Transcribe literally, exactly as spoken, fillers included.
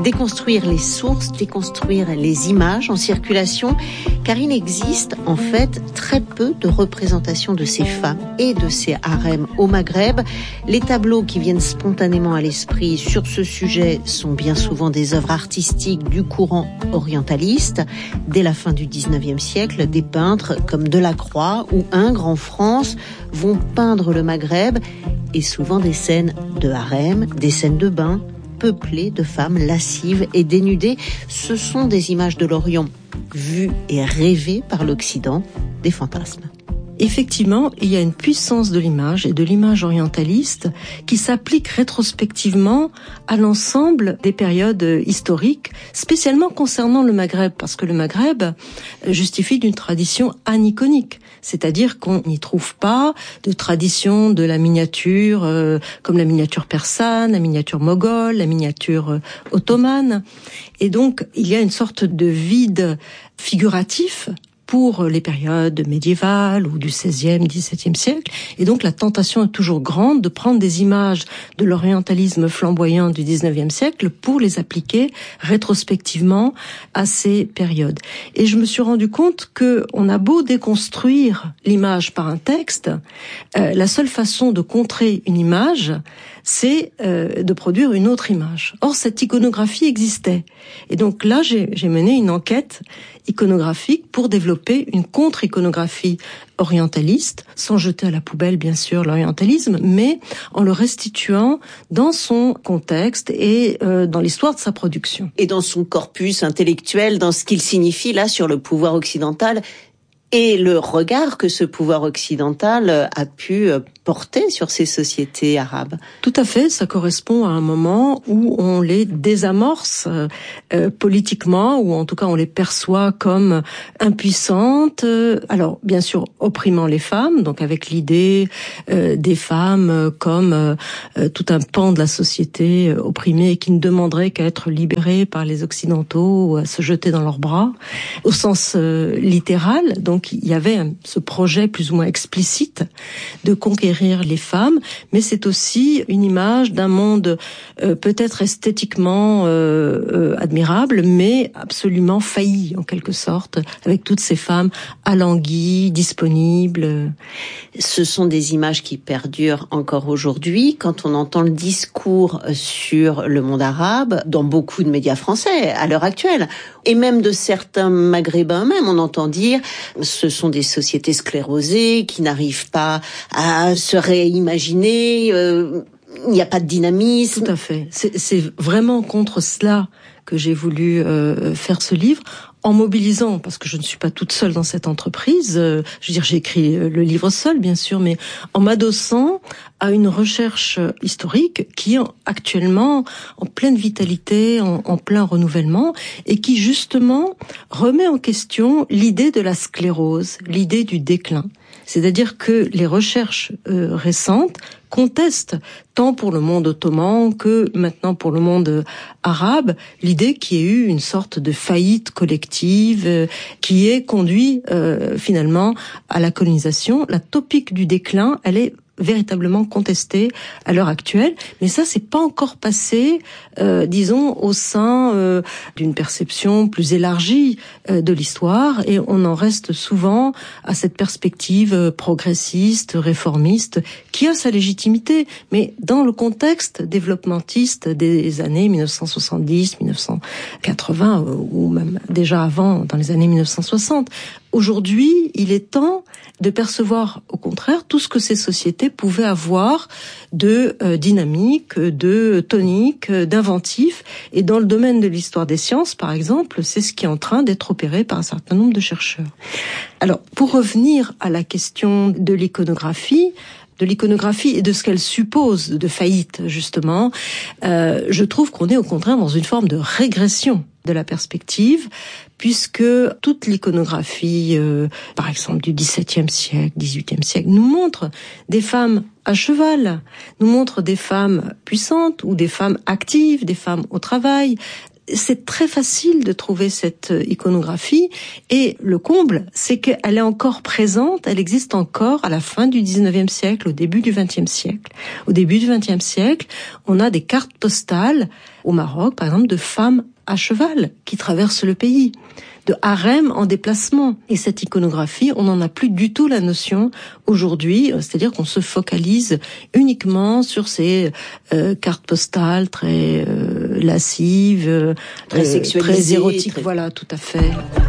déconstruire les sources, déconstruire les images en circulation, car il existe en fait très peu de représentation de ces femmes et de ces harems au Maghreb. Les tableaux qui viennent spontanément à l'esprit sur ce sujet sont bien souvent des œuvres artistiques du courant orientaliste. Dès la fin du dix-neuvième siècle, des peintres comme Delacroix ou Ingres en France vont peindre le Maghreb, et souvent des scènes de harem, des scènes de bain, peuplées de femmes lascives et dénudées. Ce sont des images de l'Orient, vues et rêvées par l'Occident, des fantasmes. Effectivement, il y a une puissance de l'image et de l'image orientaliste qui s'applique rétrospectivement à l'ensemble des périodes historiques, spécialement concernant le Maghreb, parce que le Maghreb justifie d'une tradition aniconique, c'est-à-dire qu'on n'y trouve pas de tradition de la miniature, euh, comme la miniature persane, la miniature moghole, la miniature euh, ottomane. Et donc, il y a une sorte de vide figuratif pour les périodes médiévales ou du seizième, dix-septième siècle. Et donc la tentation est toujours grande de prendre des images de l'orientalisme flamboyant du dix-neuvième siècle pour les appliquer rétrospectivement à ces périodes. Et je me suis rendu compte que on a beau déconstruire l'image par un texte, euh, la seule façon de contrer une image, c'est euh, de produire une autre image. Or, cette iconographie existait. Et donc là, j'ai, j'ai mené une enquête iconographique pour développer une contre-iconographie orientaliste, sans jeter à la poubelle, bien sûr, l'orientalisme, mais en le restituant dans son contexte et euh, dans l'histoire de sa production. Et dans son corpus intellectuel, dans ce qu'il signifie là sur le pouvoir occidental et le regard que ce pouvoir occidental a pu porter sur ces sociétés arabes. Tout à fait, ça correspond à un moment où on les désamorce euh, politiquement, ou en tout cas on les perçoit comme impuissantes. Alors bien sûr opprimant les femmes, donc avec l'idée euh, des femmes comme euh, tout un pan de la société opprimée qui ne demanderait qu'à être libérée par les Occidentaux ou à se jeter dans leurs bras, au sens euh, littéral. Donc Donc il y avait ce projet plus ou moins explicite de conquérir les femmes, mais c'est aussi une image d'un monde euh, peut-être esthétiquement euh, euh, admirable, mais absolument failli en quelque sorte, avec toutes ces femmes alanguies, disponibles. Ce sont des images qui perdurent encore aujourd'hui. Quand on entend le discours sur le monde arabe, dans beaucoup de médias français à l'heure actuelle, et même de certains maghrébins même, on entend dire ce sont des sociétés sclérosées qui n'arrivent pas à se réimaginer, euh, il n'y a pas de dynamisme. Tout à fait. C'est, c'est vraiment contre cela que j'ai voulu euh, faire ce livre, en mobilisant, parce que je ne suis pas toute seule dans cette entreprise, euh, je veux dire, j'ai écrit le livre seul, bien sûr, mais en m'adossant à une recherche historique qui est actuellement en pleine vitalité, en, en plein renouvellement, et qui justement remet en question l'idée de la sclérose, l'idée du déclin. C'est-à-dire que les recherches euh, récentes contestent, tant pour le monde ottoman que maintenant pour le monde arabe, l'idée qu'il y ait eu une sorte de faillite collective euh, qui ait conduit euh, finalement à la colonisation. La topique du déclin, elle est véritablement contestée à l'heure actuelle, mais ça c'est pas encore passé, euh, disons, au sein euh, d'une perception plus élargie euh, de l'histoire, et on en reste souvent à cette perspective euh, progressiste, réformiste, qui a sa légitimité, mais dans le contexte développementiste des années mille neuf cent soixante-dix, mille neuf cent quatre-vingts, euh, ou même déjà avant, dans les années mille neuf cent soixante. Aujourd'hui, il est temps de percevoir, au contraire, tout ce que ces sociétés pouvaient avoir de euh, dynamique, de tonique, d'inventif. Et dans le domaine de l'histoire des sciences, par exemple, c'est ce qui est en train d'être opéré par un certain nombre de chercheurs. Alors, pour revenir à la question de l'iconographie, de l'iconographie et de ce qu'elle suppose de faillite, justement, euh, je trouve qu'on est au contraire dans une forme de régression de la perspective, puisque toute l'iconographie, euh, par exemple du dix-septième siècle, dix-huitième siècle, nous montre des femmes à cheval, nous montre des femmes puissantes ou des femmes actives, des femmes au travail. c'est très facile de trouver cette iconographie, et le comble, c'est qu'elle est encore présente, elle existe encore à la fin du dix-neuvième siècle, au début du vingtième siècle. Au début du vingtième siècle, on a des cartes postales au Maroc, par exemple, de femmes à cheval qui traversent le pays, de harems en déplacement. Et cette iconographie, on n'en a plus du tout la notion aujourd'hui, c'est-à-dire qu'on se focalise uniquement sur ces euh, cartes postales très euh, lascives, très euh, sexualisées, très érotiques, très... voilà, tout à fait.